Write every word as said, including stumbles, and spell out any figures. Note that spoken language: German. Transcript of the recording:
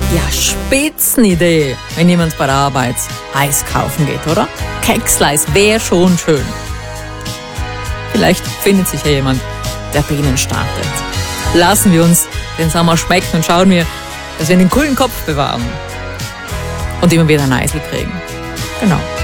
Ja, Spitzenidee, wenn jemand bei der Arbeit Eis kaufen geht, oder? Keksleis wäre schon schön. Vielleicht findet sich ja jemand, der bei Ihnen startet. Lassen wir uns den Sommer schmecken und schauen wir, dass wir einen coolen Kopf bewahren und immer wieder ein Eisel kriegen. Genau.